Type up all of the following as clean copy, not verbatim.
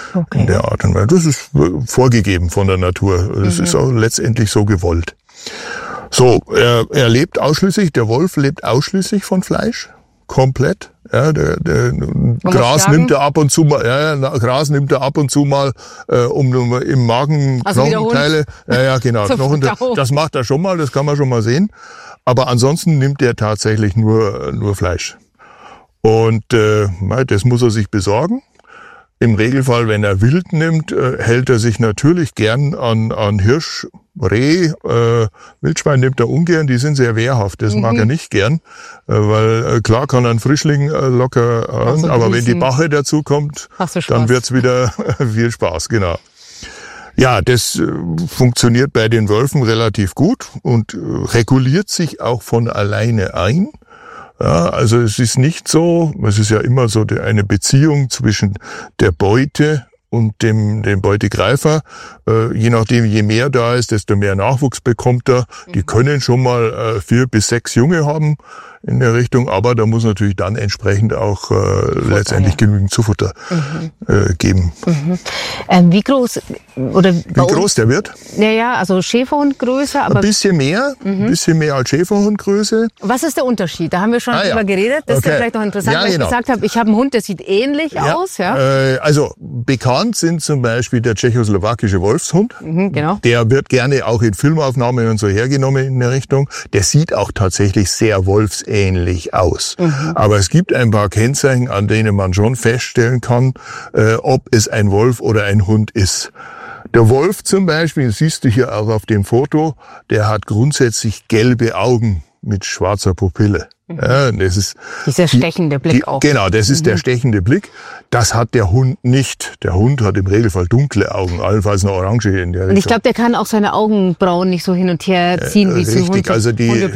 in der Art und Weise. Das ist vorgegeben von der Natur. Das ist auch letztendlich so gewollt. So, er lebt ausschließlich, der Wolf lebt ausschließlich von Fleisch. Komplett. Ja, Gras nimmt er ab und zu mal, Gras nimmt er ab und zu mal, um im Magen Knochenteile. Genau, Knochen, das macht er schon mal, das kann man schon mal sehen. Aber ansonsten nimmt er tatsächlich nur Fleisch. Und das muss er sich besorgen. Im Regelfall, wenn er Wild nimmt, hält er sich natürlich gern an Hirsch, Reh, Wildschwein nimmt er ungern, die sind sehr wehrhaft, das mag er nicht gern, weil klar kann er einen Frischling locker aber wenn die Bache dazu kommt, dann wird's wieder viel Spaß, genau. Ja, das funktioniert bei den Wölfen relativ gut und reguliert sich auch von alleine ein. Ja, also es ist nicht so, es ist ja immer so eine Beziehung zwischen der Beute und dem Beutegreifer. Je nachdem, je mehr da ist, desto mehr Nachwuchs bekommt er. Die können schon mal 4 bis 6 Junge haben in der Richtung, aber da muss natürlich dann entsprechend auch letztendlich genügend Zufutter geben. Wie groß der wird? Ja, also Schäferhundgröße, aber ein bisschen mehr als Schäferhundgröße. Was ist der Unterschied? Da haben wir schon drüber geredet. Das ist ja vielleicht noch interessant, weil ich gesagt habe, ich habe einen Hund, der sieht ähnlich aus. Ja? Also bekannt sind zum Beispiel der tschechoslowakische Wolfshund. Genau. Der wird gerne auch in Filmaufnahmen und so hergenommen in der Richtung. Der sieht auch tatsächlich sehr wolfsähnlich aus. Aber es gibt ein paar Kennzeichen, an denen man schon feststellen kann, ob es ein Wolf oder ein Hund ist. Der Wolf zum Beispiel, das siehst du hier auch auf dem Foto, der hat grundsätzlich gelbe Augen mit schwarzer Pupille. Ja, das ist dieser stechende Blick auch. Genau, das ist der stechende Blick. Das hat der Hund nicht. Der Hund hat im Regelfall dunkle Augen, allenfalls eine Orange in der Richtung. Und ich glaube, der kann auch seine Augenbrauen nicht so hin und her ziehen wie zum Hund. Also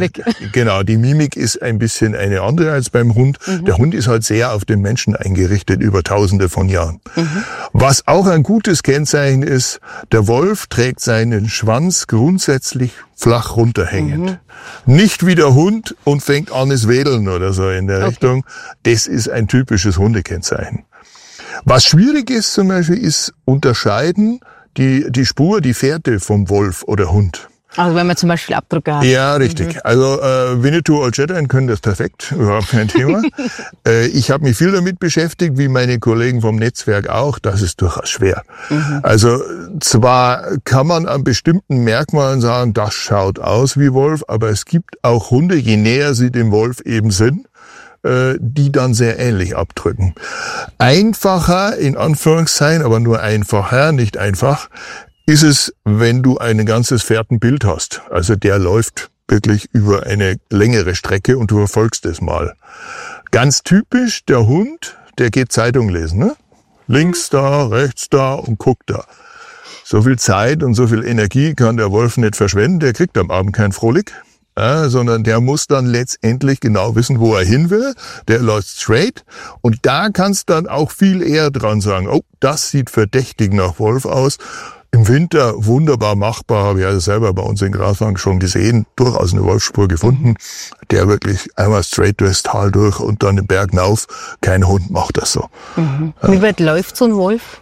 die Mimik ist ein bisschen eine andere als beim Hund. Der Hund ist halt sehr auf den Menschen eingerichtet über Tausende von Jahren. Was auch ein gutes Kennzeichen ist, der Wolf trägt seinen Schwanz grundsätzlich flach runterhängend. Nicht wie der Hund und fängt an es wedeln oder so in der Richtung. Das ist ein typisches Hundekennzeichen. Was schwierig ist zum Beispiel, ist unterscheiden die Spur, die Fährte vom Wolf oder Hund. Also wenn man zum Beispiel Abdrücke hat. Ja, richtig. Also Winnetou Old Shatterhand können das perfekt, überhaupt kein Thema. Ich habe mich viel damit beschäftigt, wie meine Kollegen vom Netzwerk auch. Das ist durchaus schwer. Also zwar kann man an bestimmten Merkmalen sagen, das schaut aus wie Wolf, aber es gibt auch Hunde, je näher sie dem Wolf eben sind, die dann sehr ähnlich abdrücken. Einfacher, in Anführungszeichen, aber nur einfacher, nicht einfach, ist es, wenn du ein ganzes Fährtenbild hast. Also der läuft wirklich über eine längere Strecke und du verfolgst es mal. Ganz typisch, der Hund, der geht Zeitung lesen, ne? Links da, rechts da und guckt da. So viel Zeit und so viel Energie kann der Wolf nicht verschwenden, der kriegt am Abend keinen Frohlich. Sondern der muss dann letztendlich genau wissen, wo er hin will. Der läuft straight und da kannst du dann auch viel eher dran sagen, oh, das sieht verdächtig nach Wolf aus. Im Winter wunderbar machbar, habe ich also selber bei uns in Graswang schon gesehen, durchaus eine Wolfsspur gefunden, der wirklich einmal straight durchs Tal durch und dann den Berg hinauf. Kein Hund macht das so. Wie weit läuft so ein Wolf?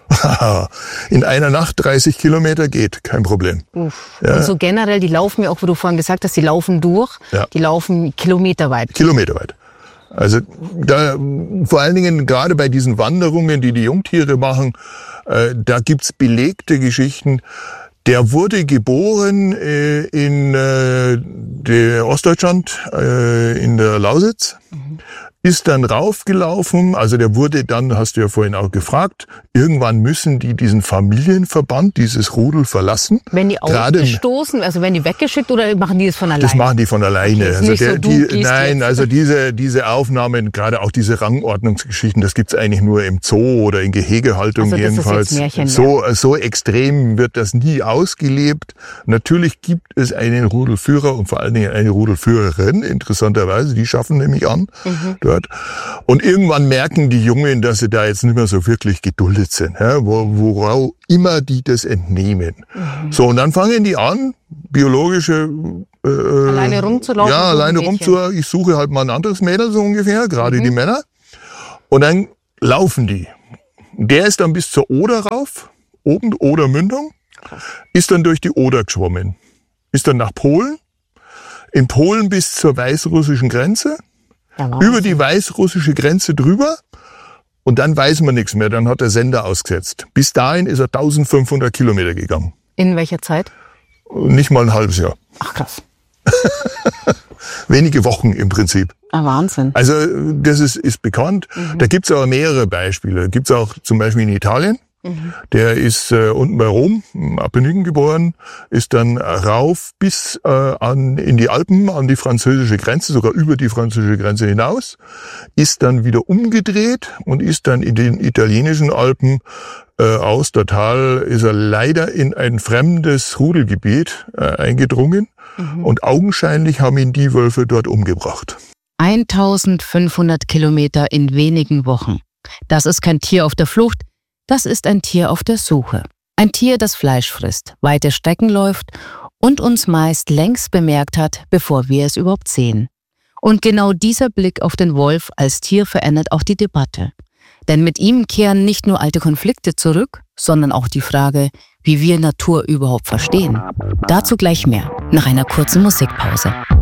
In einer Nacht 30 Kilometer geht, kein Problem. Ja. Und so generell, die laufen ja auch, wie du vorhin gesagt hast, die laufen durch, die laufen kilometerweit. Kilometerweit. Also da, vor allen Dingen gerade bei diesen Wanderungen, die Jungtiere machen, da gibt's belegte Geschichten. Der wurde geboren in Ostdeutschland, in der Lausitz. Ist dann raufgelaufen, also der wurde dann, hast du ja vorhin auch gefragt, irgendwann müssen die diesen Familienverband, dieses Rudel verlassen. Wenn die ausgestoßen, also werden die weggeschickt oder machen die das von alleine? Das machen die von alleine. Okay, also also diese Aufnahmen, gerade auch diese Rangordnungsgeschichten, das gibt's eigentlich nur im Zoo oder in Gehegehaltung also jedenfalls. Das ist jetzt Märchen, so extrem wird das nie ausgelebt. Natürlich gibt es einen Rudelführer und vor allen Dingen eine Rudelführerin, interessanterweise, die schaffen nämlich an. Dort. Und irgendwann merken die Jungen, dass sie da jetzt nicht mehr so wirklich geduldet sind, ja, worauf immer die das entnehmen. So, und dann fangen die an, biologische alleine rumzulaufen. Ja, alleine rumzulaufen. Ich suche halt mal ein anderes Mädel so ungefähr, gerade die Männer. Und dann laufen die. Der ist dann bis zur Oder rauf, oben Oder-Mündung, ist dann durch die Oder geschwommen, ist dann nach Polen, in Polen bis zur weißrussischen Grenze, über die weißrussische Grenze drüber und dann weiß man nichts mehr, dann hat der Sender ausgesetzt. Bis dahin ist er 1500 Kilometer gegangen. In welcher Zeit? Nicht mal ein halbes Jahr. Ach krass. Wenige Wochen im Prinzip. Ah, Wahnsinn. Also das ist bekannt. Da gibt's aber mehrere Beispiele. Gibt's auch zum Beispiel in Italien. Der ist unten bei Rom, im Apenninen geboren, ist dann rauf bis in die Alpen, an die französische Grenze, sogar über die französische Grenze hinaus, ist dann wieder umgedreht und ist dann in den italienischen Alpen aus der Tal, ist er leider in ein fremdes Rudelgebiet eingedrungen und augenscheinlich haben ihn die Wölfe dort umgebracht. 1500 Kilometer in wenigen Wochen. Das ist kein Tier auf der Flucht, das ist ein Tier auf der Suche. Ein Tier, das Fleisch frisst, weite Strecken läuft und uns meist längst bemerkt hat, bevor wir es überhaupt sehen. Und genau dieser Blick auf den Wolf als Tier verändert auch die Debatte. Denn mit ihm kehren nicht nur alte Konflikte zurück, sondern auch die Frage, wie wir Natur überhaupt verstehen. Dazu gleich mehr, nach einer kurzen Musikpause.